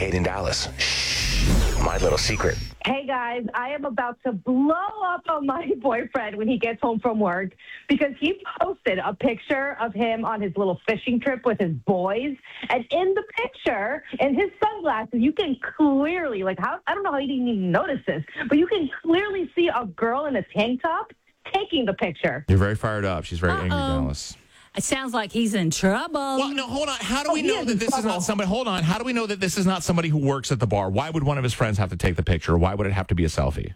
Kate in Dallas. Shh, my little secret. Hey, guys, I am about to blow up on my boyfriend when he gets home from work because he posted a picture of him on his little fishing trip with his boys. And in the picture, in his sunglasses, you can clearly, I don't know how he didn't even notice this, but you can clearly see a girl in a tank top taking the picture. You're very fired up. She's very angry, Dallas. It sounds like he's in trouble. Well, no, hold on. How do we know that this is not somebody? Hold on. How do we know that this is not somebody who works at the bar? Why would one of his friends have to take the picture? Why would it have to be a selfie?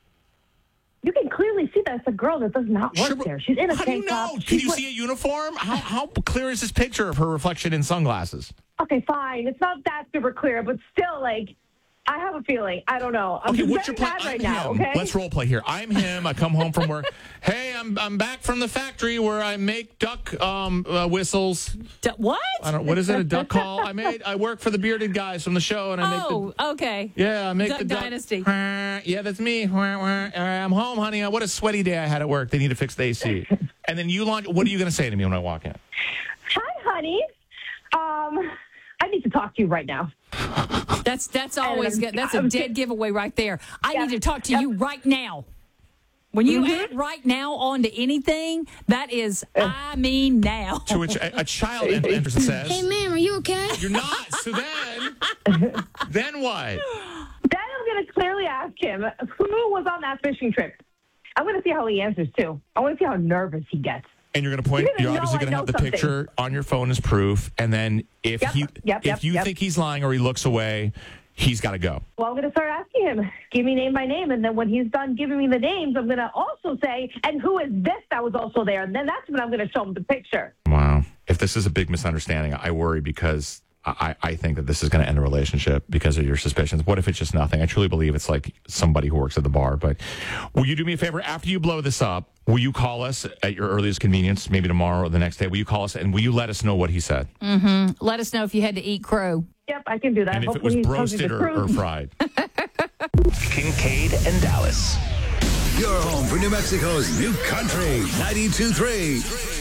You can clearly see that it's a girl that does not work there. She's in a tank top. How do you know? Can you see a uniform? How clear is this picture of her reflection in sunglasses? Okay, fine. It's not that super clear, but still, I have a feeling. I don't know. I'm what's your plan? right now, okay? Let's role play here. I'm him. I come home from work. Hey, I'm back from the factory where I make duck whistles. What? What is it? A duck call? I work for the bearded guys from the show, and I make the. Okay. Yeah, I make Duck the duck Dynasty. Yeah, that's me. I'm home, honey. What a sweaty day I had at work. They need to fix the AC. And then you launch. What are you going to say to me when I walk in? Hi, honey. I need to talk to you right now. That's always good. That's a dead giveaway right there. I need to talk to you right now. When you add right now onto anything, that is, I mean now. To which a child enters and says, "Hey, ma'am, are you okay?" You're not. So then what? Then I'm going to clearly ask him who was on that fishing trip. I'm going to see how he answers, too. I want to see how nervous he gets. And you're going to point. You're obviously going to have the picture on your phone as proof. And then if you think he's lying or he looks away, he's got to go. Well, I'm going to start asking him, give me name by name. And then when he's done giving me the names, I'm going to also say, and who is this that was also there? And then that's when I'm going to show him the picture. Wow. If this is a big misunderstanding, I worry because I think that this is going to end a relationship because of your suspicions. What if it's just nothing? I truly believe it's like somebody who works at the bar. But will you do me a favor? After you blow this up, will you call us at your earliest convenience, maybe tomorrow or the next day? Will you call us and will you let us know what he said? Mm-hmm. Let us know if you had to eat crow. Yep, I can do that. And if it was roasted or fried. Kincaid and Dallas. Your home for New Mexico's new country. 92.3.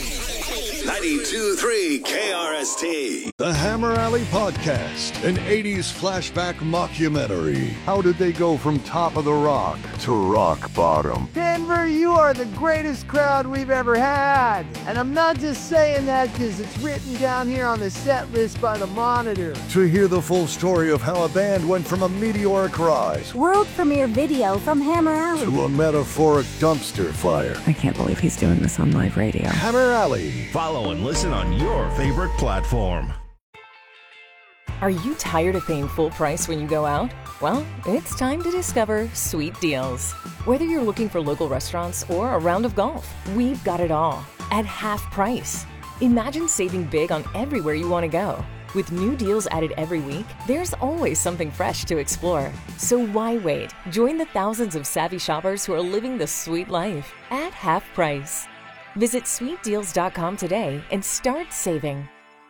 92.3 KRST. The Hammer Alley Podcast, an 80s flashback mockumentary. How did they go from top of the rock to rock bottom? Denver, you are the greatest crowd we've ever had. And I'm not just saying that because it's written down here on the set list by the Monitor. To hear the full story of how a band went from a meteoric rise world premiere video from Hammer Alley to a metaphoric dumpster fire. I can't believe he's doing this on live radio. Hammer Alley. Follow and listen on your favorite platform. Are you tired of paying full price when you go out? Well, it's time to discover Sweet Deals. Whether you're looking for local restaurants or a round of golf, we've got it all at half price. Imagine saving big on everywhere you want to go. With new deals added every week, there's always something fresh to explore. So why wait? Join the thousands of savvy shoppers who are living the sweet life at half price. Visit sweetdeals.com today and start saving.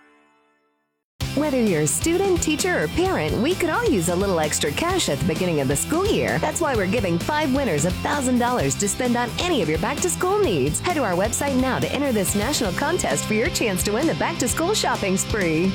Whether you're a student, teacher, or parent, we could all use a little extra cash at the beginning of the school year. That's why we're giving 5 winners $1,000 to spend on any of your back-to-school needs. Head to our website now to enter this national contest for your chance to win the back-to-school shopping spree.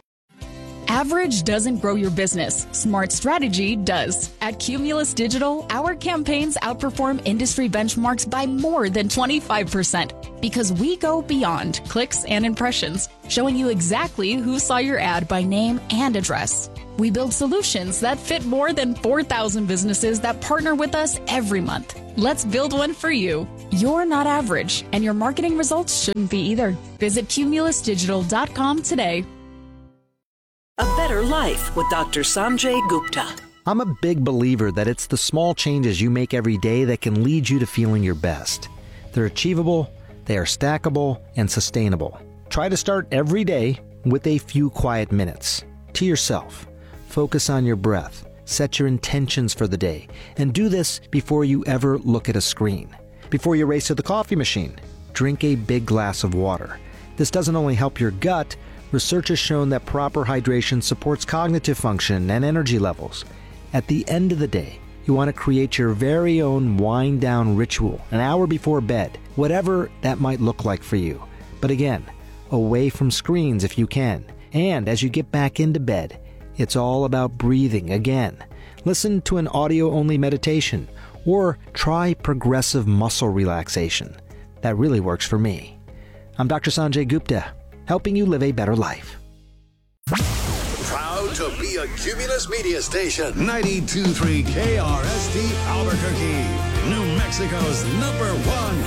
Average doesn't grow your business. Smart strategy does. At Cumulus Digital, our campaigns outperform industry benchmarks by more than 25% because we go beyond clicks and impressions, showing you exactly who saw your ad by name and address. We build solutions that fit more than 4,000 businesses that partner with us every month. Let's build one for you. You're not average, and your marketing results shouldn't be either. Visit cumulusdigital.com today. A Better Life with Dr. Sanjay Gupta. I'm a big believer that it's the small changes you make every day that can lead you to feeling your best. They're achievable, they are stackable, and sustainable. Try to start every day with a few quiet minutes. To yourself. Focus on your breath. Set your intentions for the day. And do this before you ever look at a screen. Before you race to the coffee machine, drink a big glass of water. This doesn't only help your gut. Research has shown that proper hydration supports cognitive function and energy levels. At the end of the day, you want to create your very own wind-down ritual an hour before bed, whatever that might look like for you. But again, away from screens if you can. And as you get back into bed, It's all about breathing again. Listen to an audio-only meditation or try progressive muscle relaxation. That really works for me. I'm Dr. Sanjay Gupta, helping you live a better life. Proud to be a Cumulus Media Station. 92.3 KRST Albuquerque, New Mexico's #1